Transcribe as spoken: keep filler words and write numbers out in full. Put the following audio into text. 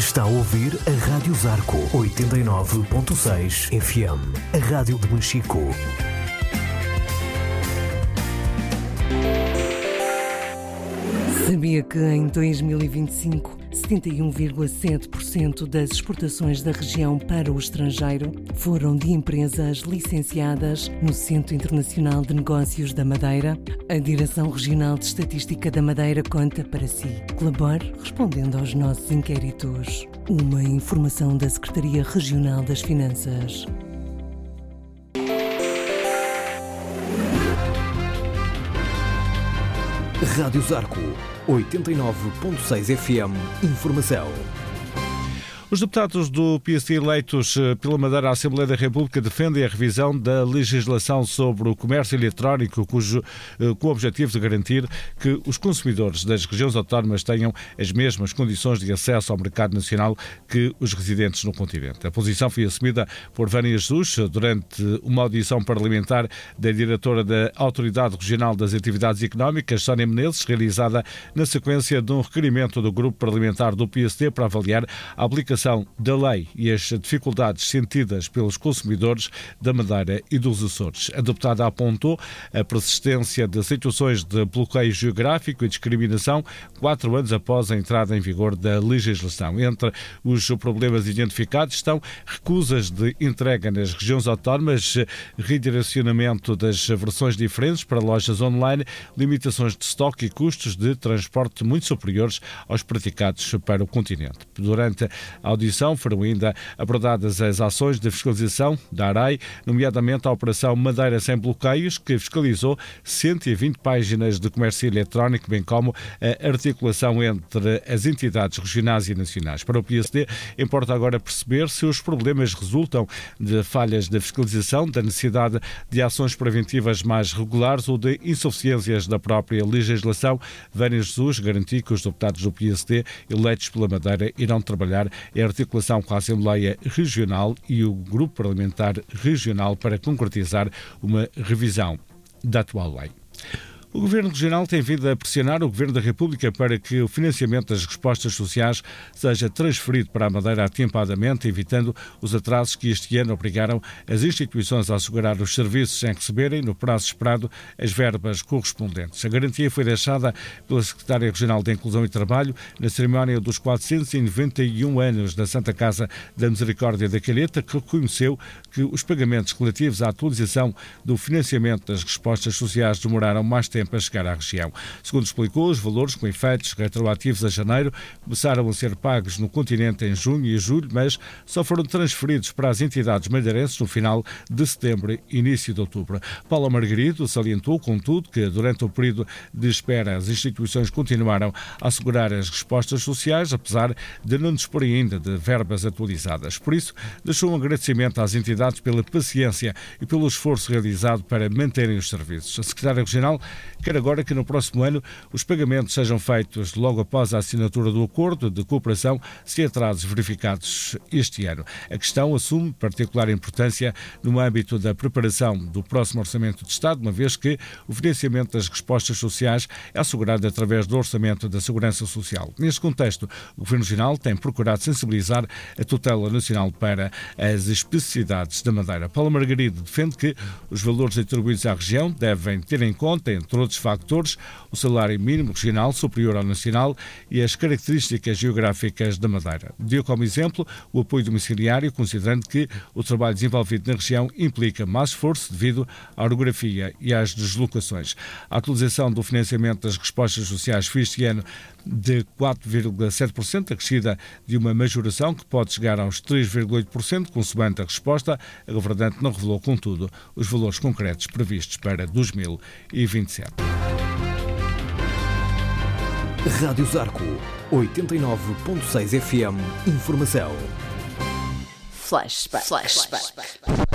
Está a ouvir a Rádio Zarco oitenta e nove ponto seis F M, a rádio de Machico. Sabia que em dois mil e vinte e cinco, setenta e um vírgula sete por cento das exportações da região para o estrangeiro foram de empresas licenciadas no Centro Internacional de Negócios da Madeira? A Direção Regional de Estatística da Madeira conta para si. Colabore respondendo aos nossos inquéritos. Uma informação da Secretaria Regional das Finanças. Rádio Zarco oitenta e nove ponto seis F M. Informação. Os deputados do P S D eleitos pela Madeira à Assembleia da República defendem a revisão da legislação sobre o comércio eletrónico, cujo, com o objetivo de garantir que os consumidores das regiões autónomas tenham as mesmas condições de acesso ao mercado nacional que os residentes no continente. A posição foi assumida por Vânia Jesus durante uma audição parlamentar da diretora da Autoridade Regional das Atividades Económicas, Sónia Menezes, realizada na sequência de um requerimento do grupo parlamentar do P S D para avaliar a aplicação da lei e as dificuldades sentidas pelos consumidores da Madeira e dos Açores. A deputada apontou a persistência de situações de bloqueio geográfico e discriminação quatro anos após a entrada em vigor da legislação. Entre os problemas identificados estão recusas de entrega nas regiões autónomas, redirecionamento das versões diferentes para lojas online, limitações de estoque e custos de transporte muito superiores aos praticados para o continente. Durante a audição foram ainda abordadas as ações de fiscalização da ARAI, nomeadamente a Operação Madeira Sem Bloqueios, que fiscalizou cento e vinte páginas de comércio eletrónico, bem como a articulação entre as entidades regionais e nacionais. Para o P S D, importa agora perceber se os problemas resultam de falhas de fiscalização, da necessidade de ações preventivas mais regulares ou de insuficiências da própria legislação. Vânia Jesus garantiu que os deputados do P S D eleitos pela Madeira irão trabalhar em articulação com a Assembleia Regional e o Grupo Parlamentar Regional para concretizar uma revisão da atual lei. O Governo Regional tem vindo a pressionar o Governo da República para que o financiamento das respostas sociais seja transferido para a Madeira atempadamente, evitando os atrasos que este ano obrigaram as instituições a assegurar os serviços sem receberem, no prazo esperado, as verbas correspondentes. A garantia foi deixada pela Secretária Regional de Inclusão e Trabalho na cerimónia dos quatrocentos e noventa e um anos da Santa Casa da Misericórdia da Calheta, que reconheceu que os pagamentos relativos à atualização do financiamento das respostas sociais demoraram mais tempo para chegar à região. Segundo explicou, os valores com efeitos retroativos a janeiro começaram a ser pagos no continente em junho e julho, mas só foram transferidos para as entidades madeirenses no final de setembro e início de outubro. Paula Margarido salientou, contudo, que durante o período de espera as instituições continuaram a assegurar as respostas sociais, apesar de não disporem ainda de verbas atualizadas. Por isso, deixou um agradecimento às entidades pela paciência e pelo esforço realizado para manterem os serviços. A Secretária Regional quer agora que no próximo ano os pagamentos sejam feitos logo após a assinatura do acordo de cooperação, se atrasos verificados este ano. A questão assume particular importância no âmbito da preparação do próximo Orçamento de Estado, uma vez que o financiamento das respostas sociais é assegurado através do Orçamento da Segurança Social. Neste contexto, o Governo Regional tem procurado sensibilizar a tutela nacional para as especificidades da Madeira. Paula Margarido defende que os valores atribuídos à região devem ter em conta, entre outros factores, o salário mínimo regional superior ao nacional e as características geográficas da Madeira. Deu como exemplo o apoio domiciliário, considerando que o trabalho desenvolvido na região implica mais esforço devido à orografia e às deslocações. A atualização do financiamento das respostas sociais foi este ano de quatro vírgula sete por cento, acrescida de uma majoração que pode chegar aos três vírgula oito por cento, consoante a resposta. A governante não revelou, contudo, os valores concretos previstos para dois mil e vinte e sete. Rádio Zarco oitenta e nove ponto seis F M. Informação. Flashback. Flashback.